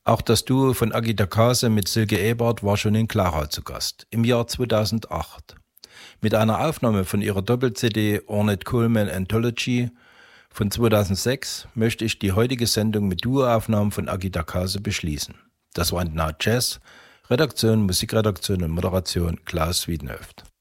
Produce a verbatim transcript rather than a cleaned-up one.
Auch das Duo von Agita Kase mit Silke Ebert war schon in Clara zu Gast, im Jahr zweitausendacht. Mit einer Aufnahme von ihrer Doppel-C D Ornette Coleman Anthology von zweitausendsechs möchte ich die heutige Sendung mit Duoaufnahmen von Agita Kase beschließen. Das war Now Jazz, Redaktion, Musikredaktion und Moderation Klaus Wiedenhöft.